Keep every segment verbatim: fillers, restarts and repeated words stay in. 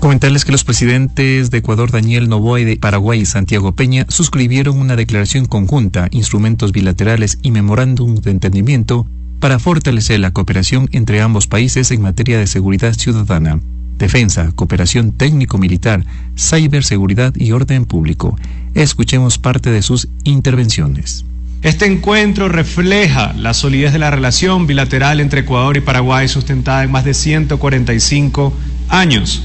Comentarles que los presidentes de Ecuador, Daniel Noboa, y de Paraguay, Santiago Peña, suscribieron una declaración conjunta, instrumentos bilaterales y memorándum de entendimiento para fortalecer la cooperación entre ambos países en materia de seguridad ciudadana, defensa, cooperación técnico-militar, ciberseguridad y orden público. Escuchemos parte de sus intervenciones. Este encuentro refleja la solidez de la relación bilateral entre Ecuador y Paraguay, sustentada en más de ciento cuarenta y cinco años.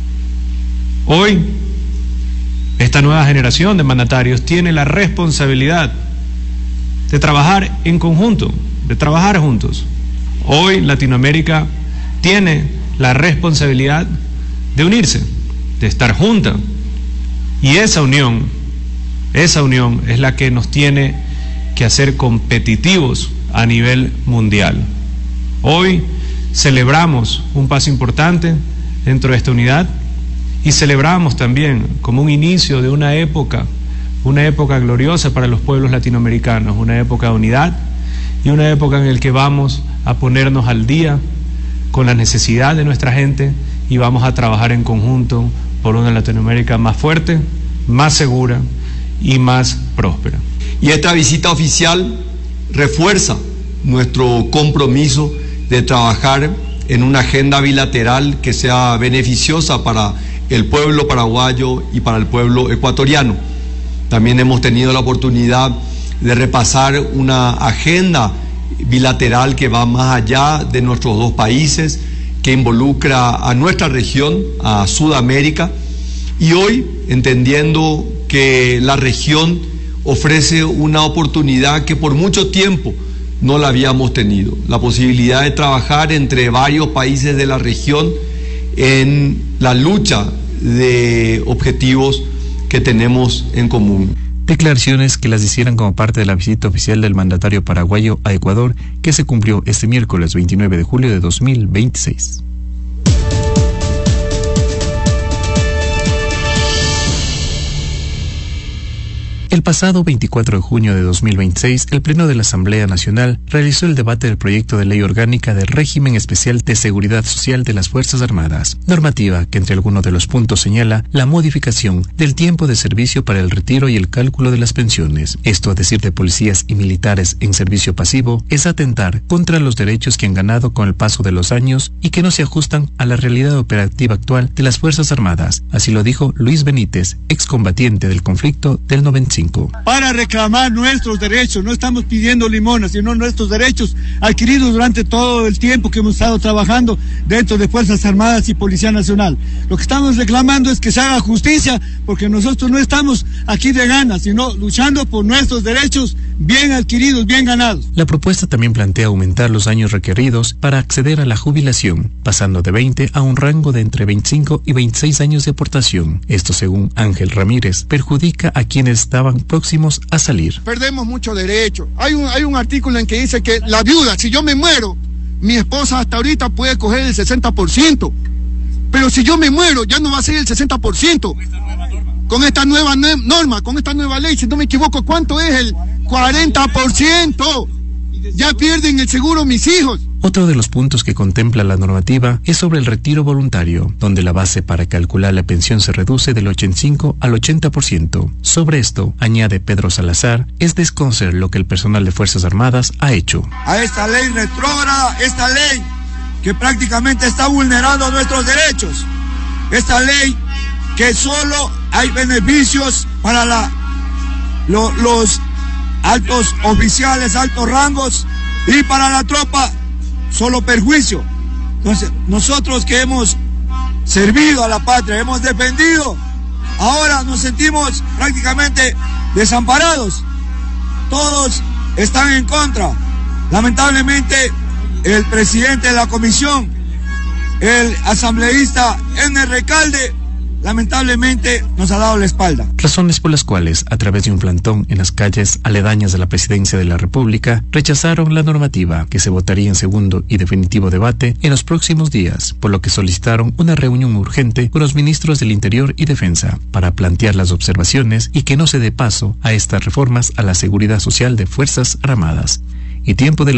Hoy, esta nueva generación de mandatarios tiene la responsabilidad de trabajar en conjunto, de trabajar juntos. Hoy Latinoamérica tiene la responsabilidad de unirse, de estar junta. Y esa unión, esa unión es la que nos tiene que hacer competitivos a nivel mundial. Hoy celebramos un paso importante dentro de esta unidad y celebramos también como un inicio de una época, una época gloriosa para los pueblos latinoamericanos, una época de unidad y una época en la que vamos a ponernos al día con la necesidad de nuestra gente y vamos a trabajar en conjunto por una Latinoamérica más fuerte, más segura y más próspera. Y esta visita oficial refuerza nuestro compromiso de trabajar en una agenda bilateral que sea beneficiosa para el pueblo paraguayo y para el pueblo ecuatoriano. También hemos tenido la oportunidad de repasar una agenda bilateral que va más allá de nuestros dos países, que involucra a nuestra región, a Sudamérica, y hoy, entendiendo que la región ofrece una oportunidad que por mucho tiempo no la habíamos tenido, la posibilidad de trabajar entre varios países de la región en la lucha de objetivos que tenemos en común. Declaraciones que las hicieron como parte de la visita oficial del mandatario paraguayo a Ecuador, que se cumplió este miércoles veintinueve de julio de dos mil veintiséis. El pasado veinticuatro de junio de dos mil veintiséis, el Pleno de la Asamblea Nacional realizó el debate del proyecto de ley orgánica del régimen especial de seguridad social de las Fuerzas Armadas, normativa que entre algunos de los puntos señala la modificación del tiempo de servicio para el retiro y el cálculo de las pensiones. Esto, a decir de policías y militares en servicio pasivo, es atentar contra los derechos que han ganado con el paso de los años y que no se ajustan a la realidad operativa actual de las Fuerzas Armadas. Así lo dijo Luis Benítez, excombatiente del conflicto del noventa y cinco. Para reclamar nuestros derechos, no estamos pidiendo limonas, sino nuestros derechos adquiridos durante todo el tiempo que hemos estado trabajando dentro de Fuerzas Armadas y Policía Nacional. Lo que estamos reclamando es que se haga justicia, porque nosotros no estamos aquí de ganas, sino luchando por nuestros derechos bien adquiridos, bien ganados. La propuesta también plantea aumentar los años requeridos para acceder a la jubilación, pasando de veinte a un rango de entre veinticinco y veintiséis años de aportación. Esto, según Ángel Ramírez, perjudica a quienes estaban próximos a salir. Perdemos mucho derecho. Hay un, hay un artículo en que dice que la viuda, si yo me muero, mi esposa hasta ahorita puede coger el sesenta por ciento. Pero si yo me muero, ya no va a ser el sesenta por ciento. Con esta nueva norma, con esta nueva ley, si no me equivoco, ¿cuánto es el cuarenta por ciento? Ya pierden el seguro mis hijos. Otro de los puntos que contempla la normativa es sobre el retiro voluntario, donde la base para calcular la pensión se reduce del ochenta y cinco al ochenta por ciento. Sobre esto, añade Pedro Salazar, es desconocer lo que el personal de Fuerzas Armadas ha hecho. A esta ley retrógrada, esta ley que prácticamente está vulnerando nuestros derechos, esta ley que solo hay beneficios para la, lo, los altos oficiales, altos rangos, y para la tropa solo perjuicio. Entonces, nosotros que hemos servido a la patria, hemos defendido, ahora nos sentimos prácticamente desamparados. Todos están en contra. Lamentablemente, el presidente de la comisión, el asambleísta Ernest Recalde, lamentablemente nos ha dado la espalda. Razones por las cuales, a través de un plantón en las calles aledañas de la Presidencia de la República, rechazaron la normativa que se votaría en segundo y definitivo debate en los próximos días, por lo que solicitaron una reunión urgente con los ministros del Interior y Defensa para plantear las observaciones y que no se dé paso a estas reformas a la seguridad social de Fuerzas Armadas. Y tiempo de la